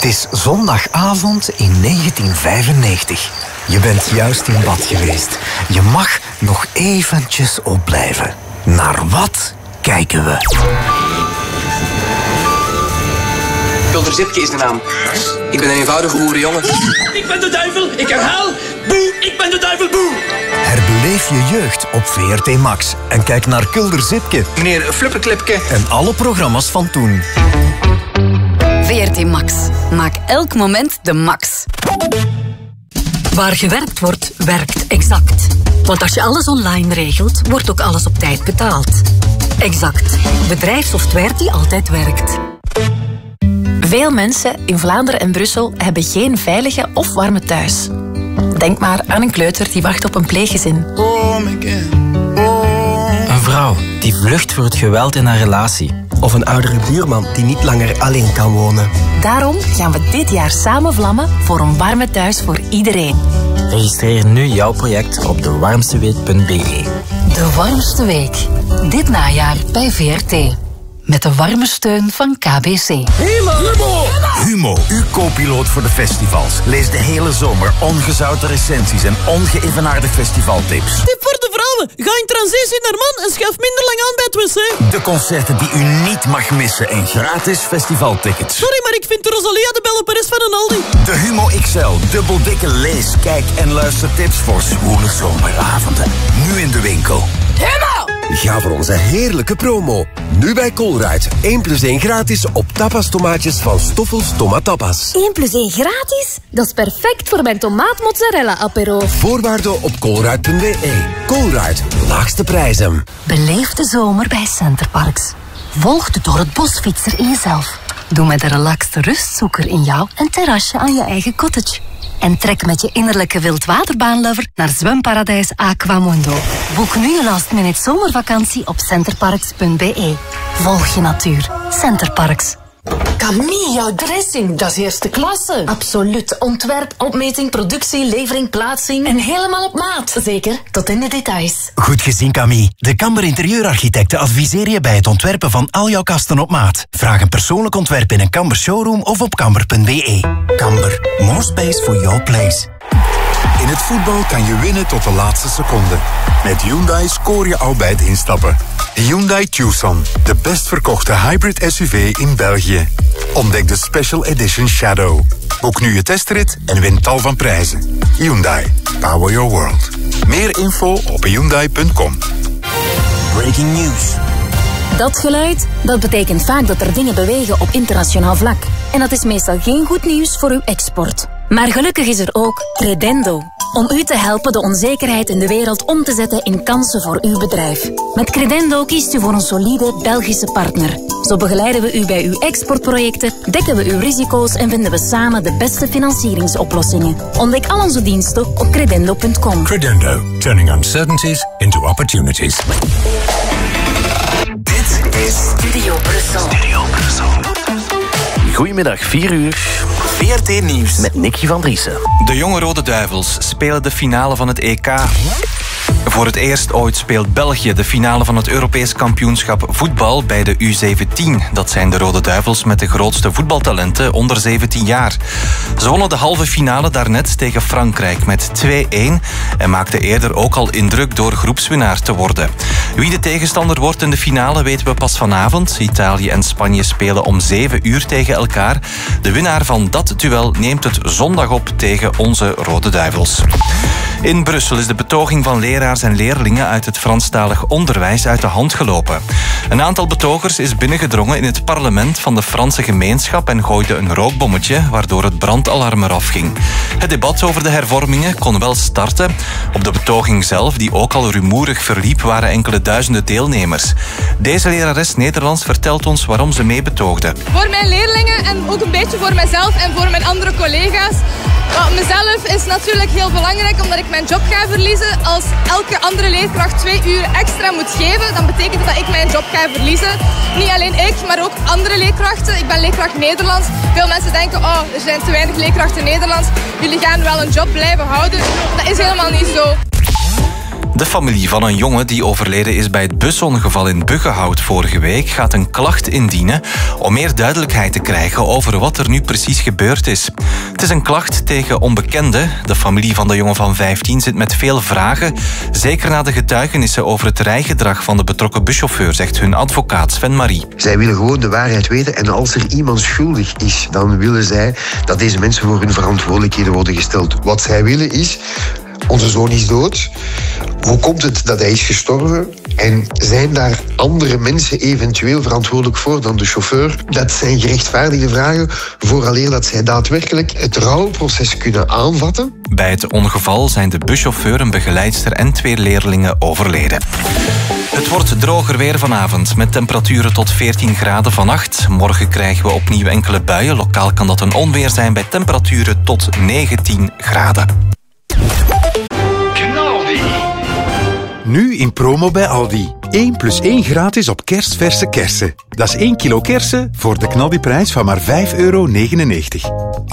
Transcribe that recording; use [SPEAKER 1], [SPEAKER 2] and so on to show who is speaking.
[SPEAKER 1] is zondagavond in 1995. Je bent juist in bad geweest. Je mag nog eventjes opblijven. Naar wat kijken we?
[SPEAKER 2] Kulder Zipke is de naam. Ik ben een eenvoudige boerenjongen.
[SPEAKER 3] Ik ben de duivel, ik herhaal. Boe, ik ben de duivel, boe.
[SPEAKER 1] Herbeleef je jeugd op VRT Max. En kijk naar Kulder Zipke.
[SPEAKER 2] Meneer Flupperklipke.
[SPEAKER 1] En alle programma's van toen.
[SPEAKER 4] VRT Max. Maak elk moment de max. Waar gewerkt wordt, werkt Exact. Want als je alles online regelt, wordt ook alles op tijd betaald. Exact. Bedrijfssoftware die altijd werkt.
[SPEAKER 5] Veel mensen in Vlaanderen en Brussel hebben geen veilige of warme thuis. Denk maar aan een kleuter die wacht op een pleeggezin.
[SPEAKER 6] Een vrouw die vlucht voor het geweld in haar relatie.
[SPEAKER 7] Of een oudere buurman die niet langer alleen kan wonen.
[SPEAKER 5] Daarom gaan we dit jaar samen vlammen voor een warme thuis voor iedereen.
[SPEAKER 6] Registreer nu jouw project op dewarmsteweek.be.
[SPEAKER 4] De warmste week. Dit najaar bij VRT. Met de warme steun van KBC.
[SPEAKER 8] Humo, uw co-piloot voor de festivals. Lees de hele zomer ongezouten recensies en ongeëvenaarde festivaltips.
[SPEAKER 9] Tip voor de vrouwen. Ga in transitie naar man en schuif minder lang aan bij het wc.
[SPEAKER 8] De concerten die u niet mag missen en gratis festivaltickets.
[SPEAKER 9] Sorry, maar ik vind de Rosalia de Belle Perez van een Aldi.
[SPEAKER 8] De Humo XL, dubbel dikke lees, kijk en luistertips voor zwoele zomeravonden. Nu in de winkel.
[SPEAKER 9] Humo!
[SPEAKER 7] Ga voor onze heerlijke promo. Nu bij Colruyt. 1+1 gratis op tapas tomaatjes van Stoffels Tomatapas.
[SPEAKER 10] 1+1 gratis? Dat is perfect voor mijn tomaat-mozzarella apero.
[SPEAKER 7] Voorwaarden op colruyt.be. Colruyt, laagste prijzen.
[SPEAKER 4] Beleef de zomer bij Centerparks. Volg de door het bosfietser in jezelf. Doe met de relaxte rustzoeker in jou een terrasje aan je eigen cottage. En trek met je innerlijke wildwaterbaanlover naar zwemparadijs Aquamundo. Boek nu je last-minute zomervakantie op centerparks.be. Volg je natuur. Centerparks.
[SPEAKER 11] Camille, jouw dressing, dat is eerste klasse. Absoluut. Ontwerp, opmeting, productie, levering, plaatsing. En helemaal op maat. Zeker, tot in de details.
[SPEAKER 12] Goed gezien, Camille. De Kamber Interieurarchitecten adviseren je bij het ontwerpen van al jouw kasten op maat. Vraag een persoonlijk ontwerp in een Kamber showroom of op kamber.be. Kamber, more space for your place.
[SPEAKER 13] In het voetbal kan je winnen tot de laatste seconde. Met Hyundai scoor je al bij het instappen. Hyundai Tucson, de best verkochte hybrid SUV in België. Ontdek de Special Edition Shadow. Boek nu je testrit en win tal van prijzen. Hyundai, power your world. Meer info op hyundai.com.
[SPEAKER 12] Breaking news.
[SPEAKER 10] Dat geluid, dat betekent vaak dat er dingen bewegen op internationaal vlak. En dat is meestal geen goed nieuws voor uw export. Maar gelukkig is er ook Credendo. Om u te helpen de onzekerheid in de wereld om te zetten in kansen voor uw bedrijf. Met Credendo kiest u voor een solide Belgische partner. Zo begeleiden we u bij uw exportprojecten, dekken we uw risico's en vinden we samen de beste financieringsoplossingen. Ontdek al onze diensten op credendo.com.
[SPEAKER 14] Credendo, turning uncertainties into opportunities.
[SPEAKER 4] Dit is Studio Brussel.
[SPEAKER 15] Goedemiddag, 4 uur. VRT Nieuws met Nicky van Driessen.
[SPEAKER 16] De jonge Rode Duivels spelen de finale van het EK. Voor het eerst ooit speelt België de finale van het Europees kampioenschap voetbal bij de U17. Dat zijn de Rode Duivels met de grootste voetbaltalenten onder 17 jaar. Ze wonnen de halve finale daarnet tegen Frankrijk met 2-1 en maakten eerder ook al indruk door groepswinnaar te worden. Wie de tegenstander wordt in de finale weten we pas vanavond. Italië en Spanje spelen om 7 uur tegen elkaar. De winnaar van dat duel neemt het zondag op tegen onze Rode Duivels. In Brussel is de betoging van leraars en leerlingen uit het Franstalig onderwijs uit de hand gelopen. Een aantal betogers is binnengedrongen in het parlement van de Franse gemeenschap en gooide een rookbommetje, waardoor het brandalarm eraf ging. Het debat over de hervormingen kon wel starten. Op de betoging zelf, die ook al rumoerig verliep, waren enkele duizenden deelnemers. Deze lerares Nederlands vertelt ons waarom ze mee betoogde.
[SPEAKER 17] Voor mijn leerlingen en ook een beetje voor mijzelf en voor mijn andere collega's. Mezelf is natuurlijk heel belangrijk omdat ik mijn job ga verliezen. Als elke andere leerkracht 2 uur extra moet geven, dan betekent dat ik mijn job ga verliezen. Niet alleen ik, maar ook andere leerkrachten. Ik ben leerkracht Nederlands. Veel mensen denken, oh, er zijn te weinig leerkrachten Nederlands. Jullie gaan wel een job blijven houden. Dat is helemaal niet zo.
[SPEAKER 16] De familie van een jongen die overleden is bij het busongeval in Buggenhout vorige week gaat een klacht indienen om meer duidelijkheid te krijgen over wat er nu precies gebeurd is. Het is een klacht tegen onbekenden. De familie van de jongen van 15 zit met veel vragen, zeker na de getuigenissen over het rijgedrag van de betrokken buschauffeur, zegt hun advocaat Sven Marie.
[SPEAKER 18] Zij willen gewoon de waarheid weten en als er iemand schuldig is, dan willen zij dat deze mensen voor hun verantwoordelijkheden worden gesteld. Wat zij willen is, onze zoon is dood. Hoe komt het dat hij is gestorven? En zijn daar andere mensen eventueel verantwoordelijk voor dan de chauffeur? Dat zijn gerechtvaardigde vragen vooraleer dat zij daadwerkelijk het rouwproces kunnen aanvatten.
[SPEAKER 16] Bij het ongeval zijn de buschauffeur, een begeleidster en 2 leerlingen overleden. Het wordt droger weer vanavond, met temperaturen tot 14 graden vannacht. Morgen krijgen we opnieuw enkele buien. Lokaal kan dat een onweer zijn bij temperaturen tot 19 graden.
[SPEAKER 13] Nu in promo bij Aldi. 1 + 1 gratis op kerstverse kersen. Dat is 1 kilo kersen voor de knaldiprijs van maar €5,99.